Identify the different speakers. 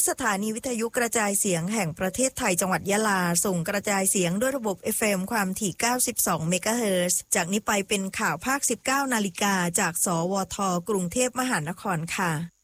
Speaker 1: สถานีวิทยุกระจายเสียงแห่งประเทศไทยจังหวัดยะลาส่งกระจายเสียงด้วยระบบ FM ความถี่ 92 เมกะเฮิรตซ์ จากนี้ไปเป็นข่าวภาค 19 นาฬิกาจากสวท กรุงเทพมหานครค่ะ